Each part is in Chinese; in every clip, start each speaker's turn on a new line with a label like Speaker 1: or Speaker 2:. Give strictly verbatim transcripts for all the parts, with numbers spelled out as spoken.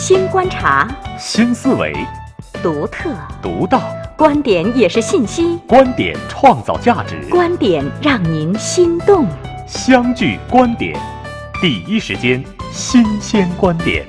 Speaker 1: 新观察，
Speaker 2: 新思维，
Speaker 1: 独特、
Speaker 2: 独到，
Speaker 1: 观点也是信息，
Speaker 2: 观点创造价值，
Speaker 1: 观点让您心动。
Speaker 2: 相聚观点，第一时间新鲜观点。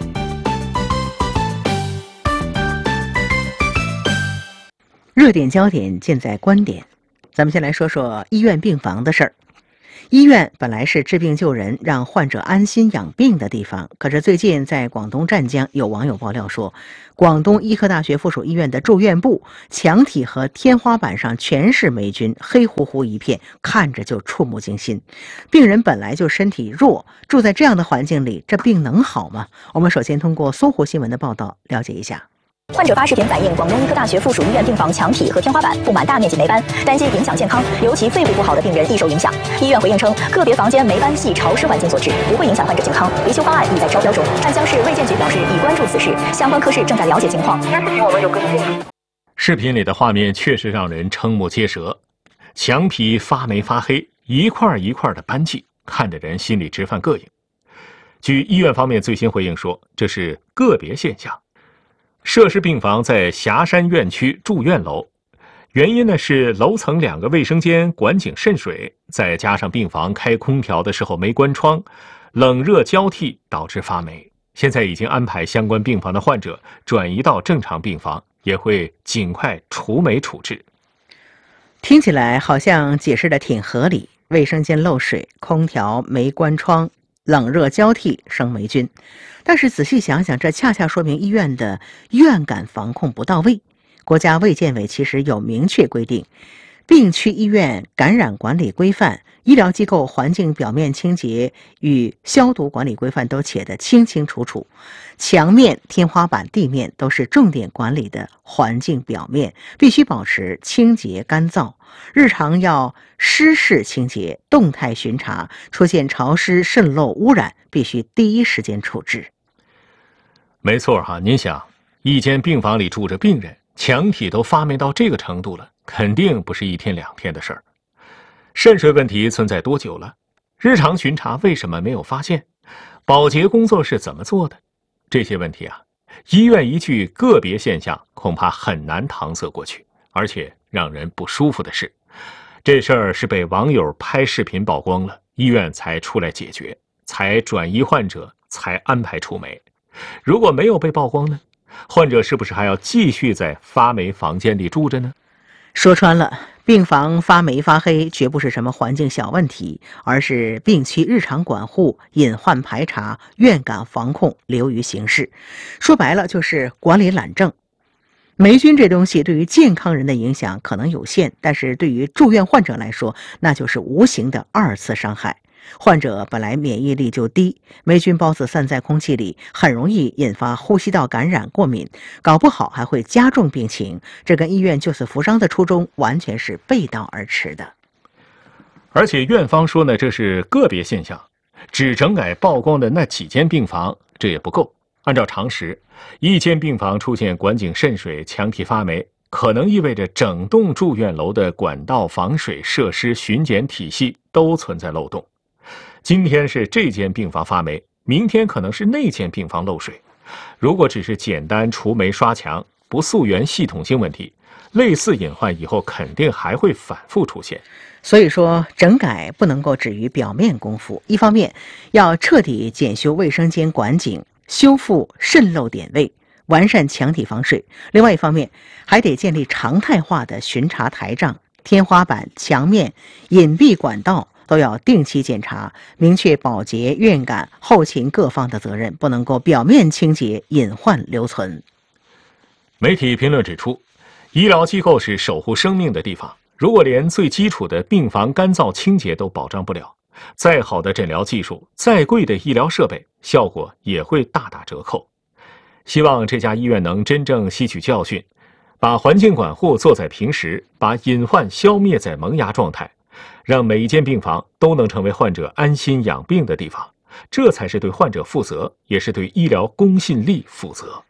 Speaker 3: 热点焦点尽在观点。咱们先来说说医院病房的事儿。医院本来是治病救人、让患者安心养病的地方，可是最近在广东湛江，有网友爆料说，广东医科大学附属医院的住院部墙体和天花板上全是霉菌，黑乎乎一片，看着就触目惊心。病人本来就身体弱，住在这样的环境里，这病能好吗？我们首先通过搜狐新闻的报道了解一下。
Speaker 4: 患者发视频反映，广东医科大学附属医院病房墙体和天花板布满大面积霉斑，担心影响健康，尤其肺部不好的病人易受影响。医院回应称，个别房间霉斑系潮湿环境所致，不会影响患者健康，维修方案已在招标中。湛江市卫健局表示，已关注此事，相关科室正在了解情况。视频我们有跟进。
Speaker 2: 视频里的画面确实让人瞠目结舌，墙皮发霉发黑，一块一块的斑迹，看得人心里直犯膈应。据医院方面最新回应说，这是个别现象。涉事病房在霞山院区住院楼，原因呢是楼层两个卫生间管井渗水，再加上病房开空调的时候没关窗，冷热交替导致发霉。现在已经安排相关病房的患者转移到正常病房，也会尽快除霉处置。
Speaker 3: 听起来好像解释的挺合理，卫生间漏水，空调没关窗，冷热交替生霉菌。但是仔细想想，这恰恰说明医院的院感防控不到位。国家卫健委其实有明确规定，病区医院感染管理规范、医疗机构环境表面清洁与消毒管理规范都写得清清楚楚。墙面、天花板、地面都是重点管理的环境表面，必须保持清洁干燥。日常要湿式清洁，动态巡查，出现潮湿、渗漏、污染，必须第一时间处置。
Speaker 2: 没错哈，您想，一间病房里住着病人，墙体都发霉到这个程度了，肯定不是一天两天的事儿。渗水问题存在多久了？日常巡查为什么没有发现？保洁工作是怎么做的？这些问题啊，医院一句个别现象恐怕很难搪塞过去。而且让人不舒服的是，这事儿是被网友拍视频曝光了，医院才出来解决，才转移患者，才安排除霉。如果没有被曝光呢？患者是不是还要继续在发霉房间里住着呢？
Speaker 3: 说穿了，病房发霉发黑绝不是什么环境小问题，而是病区日常管护、隐患排查、院感防控流于形式。说白了就是管理懒政。霉菌这东西对于健康人的影响可能有限，但是对于住院患者来说，那就是无形的二次伤害。患者本来免疫力就低，霉菌孢子散在空气里，很容易引发呼吸道感染、过敏，搞不好还会加重病情。这跟医院救死扶伤的初衷完全是背道而驰的。
Speaker 2: 而且院方说呢，这是个别现象，只整改曝光的那几间病房，这也不够。按照常识，一间病房出现管井渗水、墙体发霉，可能意味着整栋住院楼的管道、防水设施、巡检体系都存在漏洞。今天是这间病房发霉，明天可能是那间病房漏水。如果只是简单除霉刷墙，不溯源系统性问题，类似隐患以后肯定还会反复出现。
Speaker 3: 所以说，整改不能够止于表面功夫。一方面，要彻底检修卫生间管井，修复渗漏点位，完善墙体防水；另外一方面，还得建立常态化的巡查台账，天花板、墙面、隐蔽管道都要定期检查，明确保洁、院感、后勤各方的责任，不能够表面清洁，隐患留存。
Speaker 2: 媒体评论指出，医疗机构是守护生命的地方，如果连最基础的病房干燥清洁都保障不了，再好的诊疗技术，再贵的医疗设备，效果也会大打折扣。希望这家医院能真正吸取教训，把环境管护做在平时，把隐患消灭在萌芽状态，让每一间病房都能成为患者安心养病的地方，这才是对患者负责，也是对医疗公信力负责。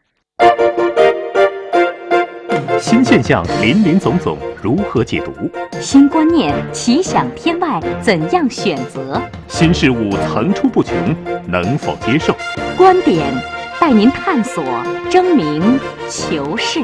Speaker 5: 新现象林林总总，如何解读？
Speaker 1: 新观念奇想天外，怎样选择？
Speaker 5: 新事物层出不穷，能否接受？
Speaker 1: 观点带您探索争名求实。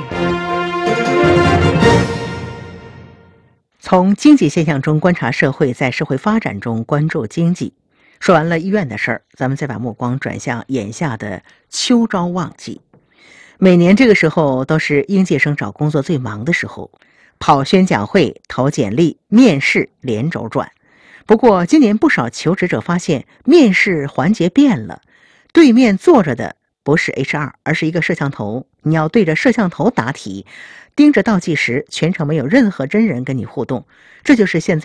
Speaker 3: 从经济现象中观察社会，在社会发展中关注经济。说完了医院的事儿，咱们再把目光转向眼下的秋招旺季。每年这个时候都是应届生找工作最忙的时候，跑宣讲会、投简历、面试连轴转。不过今年不少求职者发现，面试环节变了，对面坐着的不是 H R， 而是一个摄像头，你要对着摄像头答题，盯着倒计时，全程没有任何真人跟你互动。这就是现在